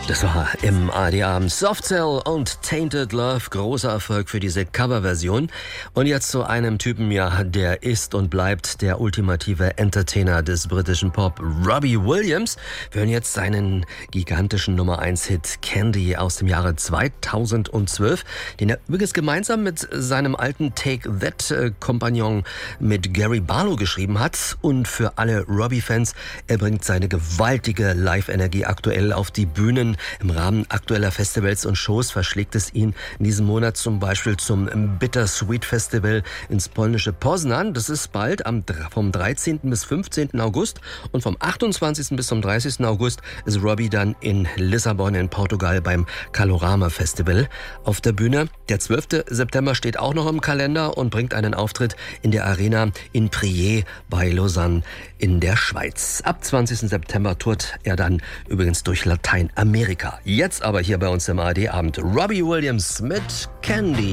Das war im ARD-Abend Soft Cell und Tainted Love. Großer Erfolg für diese Coverversion. Und jetzt zu einem Typen, ja, der ist und bleibt der ultimative Entertainer des britischen Pop, Robbie Williams. Wir hören jetzt seinen gigantischen Nummer-1-Hit Candy aus dem Jahre 2012, den er übrigens gemeinsam mit seinem alten Take That-Kompagnon mit Gary Barlow geschrieben hat. Und für alle Robbie-Fans, er bringt seine gewaltige Live-Energie aktuell auf die Bühnen. Im Rahmen aktueller Festivals und Shows verschlägt es ihn in diesem Monat zum Beispiel zum Bittersweet Festival ins polnische Poznan. Das ist bald vom 13. bis 15. August. Und vom 28. bis zum 30. August ist Robbie dann in Lissabon in Portugal beim Calorama Festival auf der Bühne. Der 12. September steht auch noch im Kalender und bringt einen Auftritt in der Arena in Priez bei Lausanne in der Schweiz. Ab 20. September tourt er dann übrigens durch Lateinamerika. Jetzt aber hier bei uns im ARD-Abend Robbie Williams mit Candy.